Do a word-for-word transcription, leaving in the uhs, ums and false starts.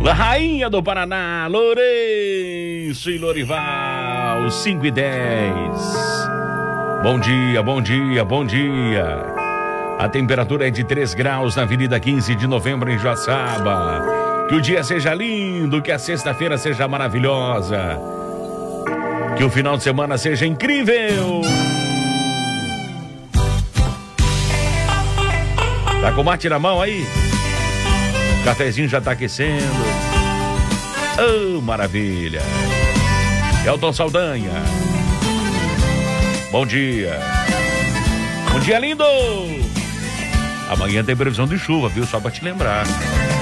Rainha do Paraná, Lourenço e Lorival, cinco e dez. Bom dia, bom dia, bom dia. A temperatura é de três graus na Avenida quinze de Novembro, em Joaçaba. Que o dia seja lindo, que a sexta-feira seja maravilhosa, que o final de semana seja incrível. Tá com o mate na mão aí? O cafezinho já tá aquecendo. Oh, maravilha. Elton Saldanha. Bom dia. Bom dia, lindo. Amanhã tem previsão de chuva, viu? Só pra te lembrar.